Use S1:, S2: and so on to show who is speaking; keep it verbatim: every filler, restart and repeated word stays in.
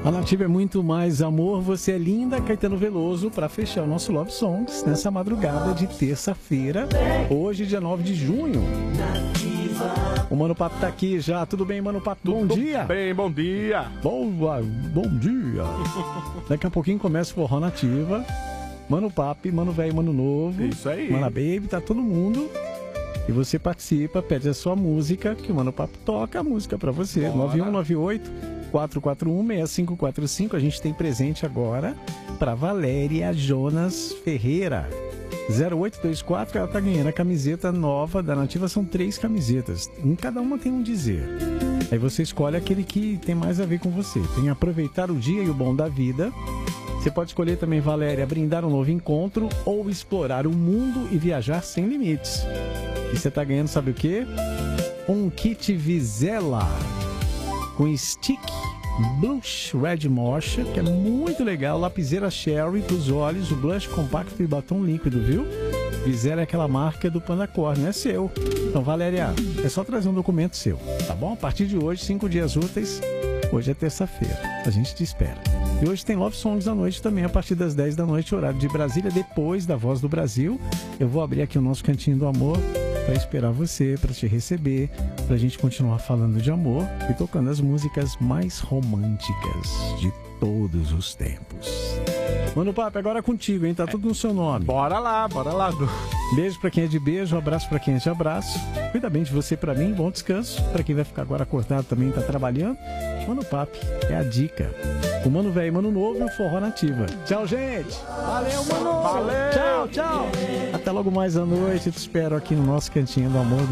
S1: A Nativa é muito mais amor, você é linda, Caetano Veloso, para fechar o nosso Love Songs nessa madrugada de terça-feira, hoje, dia nove de junho. O Mano Papo tá aqui já, tudo bem, Mano Papo? Bom
S2: tudo
S1: dia!
S2: bem, bom dia!
S1: Boa, bom dia! Daqui a pouquinho começa o Forró Nativa, Mano Papo, Mano Velho, Mano Novo,
S2: Isso aí!
S1: Mana Baby, tá todo mundo. E você participa, pede a sua música, que o Mano Papo toca a música pra você.
S2: Bora.
S1: nove um nove oito, quatro quatro um, seis cinco quatro cinco. A gente tem presente agora pra Valéria Jonas Ferreira. zero oito dois quatro, ela tá ganhando a camiseta nova da Nativa. São três camisetas. Em cada uma tem um dizer. Aí você escolhe aquele que tem mais a ver com você. Tem aproveitar o dia e o bom da vida. Você pode escolher também, Valéria, brindar um novo encontro ou explorar o mundo e viajar sem limites. E você tá ganhando, sabe o quê? Um kit Vizela com stick blush red mocha, que é muito legal, lapiseira Sherry pros olhos, o blush compacto e batom líquido, viu? Vizela é aquela marca do Pandacórnio, é seu. Então, Valéria, é só trazer um documento seu, tá bom? A partir de hoje, cinco dias úteis, hoje é terça-feira, a gente te espera. E hoje tem Love Songs à noite também, a partir das dez da noite, horário de Brasília, depois da Voz do Brasil. Eu vou abrir aqui o nosso Cantinho do Amor para esperar você, para te receber, para a gente continuar falando de amor e tocando as músicas mais românticas de todos os tempos. Mano Papo, agora é contigo, hein? Tá tudo no seu nome.
S2: Bora lá, bora lá.
S1: Beijo pra quem é de beijo, abraço pra quem é de abraço. Cuida bem de você pra mim, bom descanso. Pra quem vai ficar agora acordado também, tá trabalhando. Mano Papo, é a dica. O Mano Velho, Mano Novo e o Forró Nativa. Tchau, gente! Valeu, Mano!
S2: Valeu!
S1: Tchau, tchau! Até logo mais à noite, te espero aqui no nosso Cantinho do Amor.